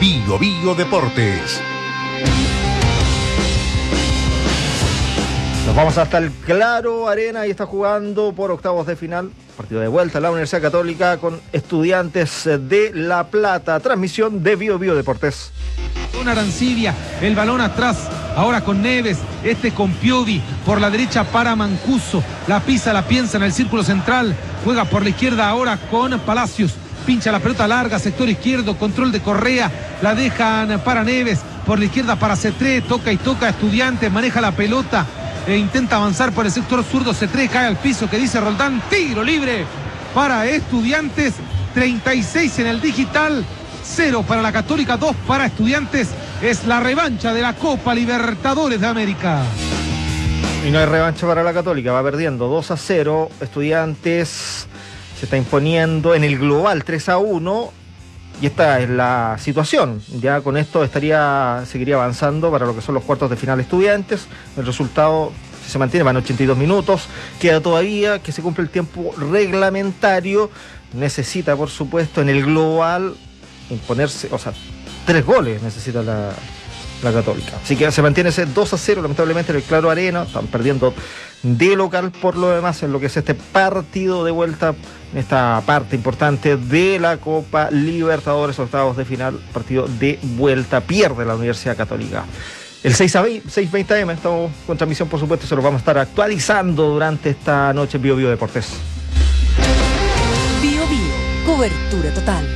Bio Bio Deportes. Nos vamos hasta el Claro Arena y está jugando por octavos de final. Partido de vuelta la Universidad Católica con Estudiantes de La Plata. Transmisión de Bio Bio Deportes. Con Arancibia, el balón atrás, ahora con Neves, con Piovi, por la derecha para Mancuso, la pisa, la piensa en el círculo central, juega por la izquierda ahora con Palacios, pincha la pelota larga, sector izquierdo, control de Correa, la dejan para Neves, por la izquierda para Cetré, toca y toca Estudiantes, maneja la pelota, intenta avanzar por el sector zurdo, Cetré cae al piso, que dice Roldán, tiro libre para Estudiantes, 36 en el digital, 0 para la Católica, 2 para Estudiantes. Es la revancha de la Copa Libertadores de América. Y no hay revancha para la Católica, va perdiendo 2-0. Estudiantes se está imponiendo en el global 3-1. Y esta es la situación. Ya con esto seguiría avanzando para lo que son los cuartos de final Estudiantes. El resultado, si se mantiene, van 82 minutos. Queda todavía que se cumple el tiempo reglamentario. Necesita, por supuesto, en el global imponerse, 3 goles necesita la Católica. Así que se mantiene ese 2-0, lamentablemente, en el Claro Arena. Están perdiendo de local por lo demás en lo que es este partido de vuelta, en esta parte importante de la Copa Libertadores, octavos de final, partido de vuelta. Pierde la Universidad Católica. El 6:20 AM, estamos con transmisión, por supuesto, se lo vamos a estar actualizando durante esta noche en Bio Bio Deportes. Bio Bio, cobertura total.